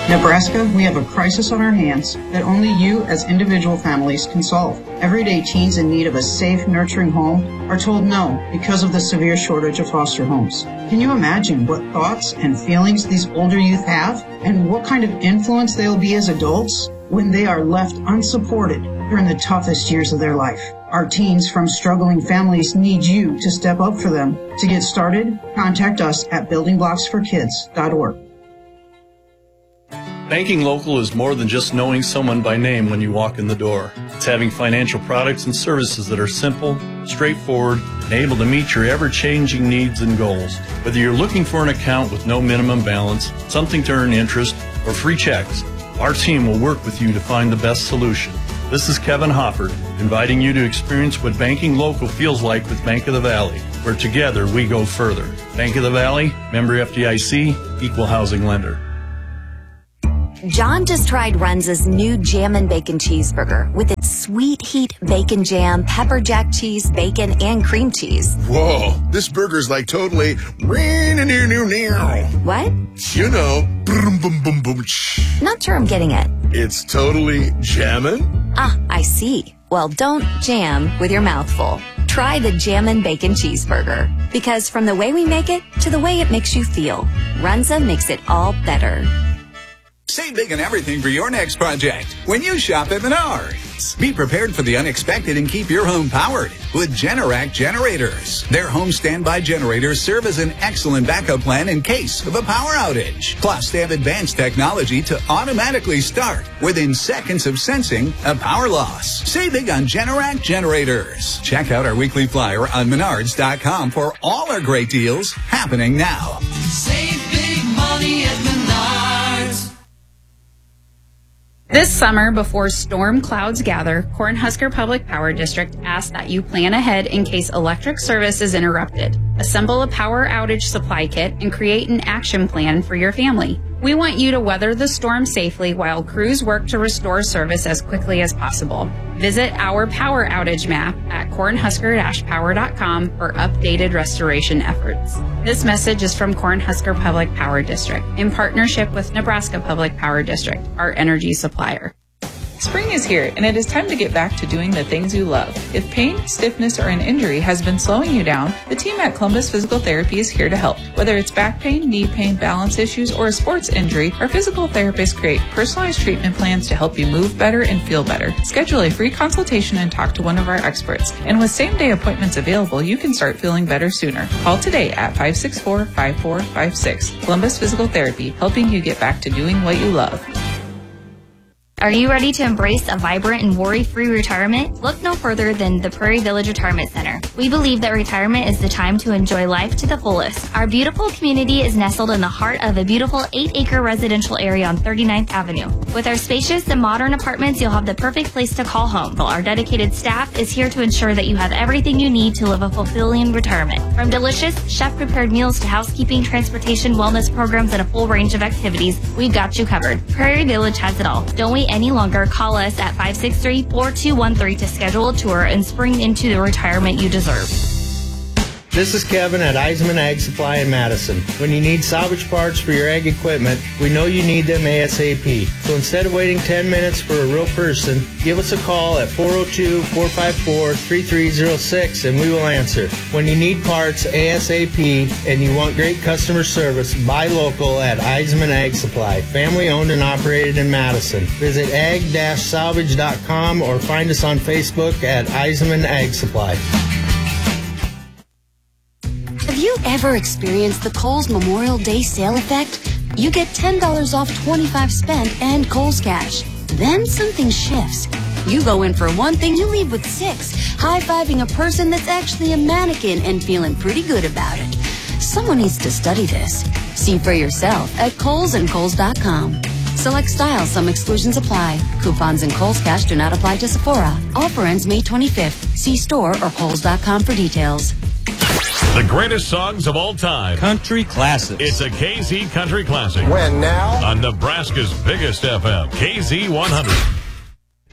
Nebraska, we have a crisis on our hands that only you as individual families can solve. Everyday teens in need of a safe, nurturing home are told no because of the severe shortage of foster homes. Can you imagine what thoughts and feelings these older youth have and what kind of influence they'll be as adults when they are left unsupported during the toughest years of their life? Our teens from struggling families need you to step up for them. To get started, contact us at buildingblocksforkids.org. Banking local is more than just knowing someone by name when you walk in the door. It's having financial products and services that are simple, straightforward, and able to meet your ever-changing needs and goals. Whether you're looking for an account with no minimum balance, something to earn interest, or free checks, our team will work with you to find the best solution. This is Kevin Hofford, inviting you to experience what banking local feels like with Bank of the Valley, where together we go further. Bank of the Valley, member FDIC, equal housing lender. John just tried Runza's new Jammin' Bacon Cheeseburger with its sweet heat bacon jam, pepper jack cheese, bacon, and cream cheese. Whoa, this burger's like totally... What? You know, boom, boom, boom, boom. Not sure I'm getting it. It's totally jammin'? Ah, I see. Well, don't jam with your mouth full. Try the Jammin' Bacon Cheeseburger. Because from the way we make it to the way it makes you feel, Runza makes it all better. Save big on everything for your next project when you shop at Menards. Be prepared for the unexpected and keep your home powered with Generac generators. Their home standby generators serve as an excellent backup plan in case of a power outage. Plus, they have advanced technology to automatically start within seconds of sensing a power loss. Save big on Generac generators. Check out our weekly flyer on Menards.com for all our great deals happening now. Save big money at Menards. This summer, before storm clouds gather, Cornhusker Public Power District asks that you plan ahead in case electric service is interrupted. Assemble a power outage supply kit and create an action plan for your family. We want you to weather the storm safely while crews work to restore service as quickly as possible. Visit our power outage map at cornhusker-power.com for updated restoration efforts. This message is from Cornhusker Public Power District in partnership with Nebraska Public Power District, our energy supplier. Spring is here, and it is time to get back to doing the things you love. If pain, stiffness, or an injury has been slowing you down, the team at Columbus Physical Therapy is here to help. Whether it's back pain, knee pain, balance issues, or a sports injury, our physical therapists create personalized treatment plans to help you move better and feel better. Schedule a free consultation and talk to one of our experts. And with same-day appointments available, you can start feeling better sooner. Call today at 564-5456. Columbus Physical Therapy, helping you get back to doing what you love. Are you ready to embrace a vibrant and worry-free retirement? Look no further than the Prairie Village Retirement Center. We believe that retirement is the time to enjoy life to the fullest. Our beautiful community is nestled in the heart of a beautiful 8-acre residential area on 39th Avenue. With our spacious and modern apartments, you'll have the perfect place to call home. Our dedicated staff is here to ensure that you have everything you need to live a fulfilling retirement. From delicious, chef-prepared meals to housekeeping, transportation, wellness programs, and a full range of activities, we've got you covered. Prairie Village has it all. Don't wait any longer. Call us at 563-4213 to schedule a tour and spring into the retirement you deserve. This is Kevin at Eisman Ag Supply in Madison. When you need salvage parts for your ag equipment, we know you need them ASAP. So instead of waiting 10 minutes for a real person, give us a call at 402-454-3306 and we will answer. When you need parts ASAP and you want great customer service, buy local at Eisman Ag Supply. Family owned and operated in Madison. Visit ag-salvage.com or find us on Facebook at Eisman Ag Supply. Have you ever experienced the Kohl's Memorial Day sale effect? You get $10 off $25 spent and Kohl's Cash. Then something shifts. You go in for one thing, you leave with 6, high-fiving a person that's actually a mannequin and feeling pretty good about it. Someone needs to study this. See for yourself at Kohl's and Kohl's.com. Select styles, some exclusions apply. Coupons and Kohl's Cash do not apply to Sephora. Offer ends May 25th. See store or Kohl's.com for details. The greatest songs of all time. Country classics. It's a KZ Country Classic. When now? On Nebraska's biggest FM, KZ 100.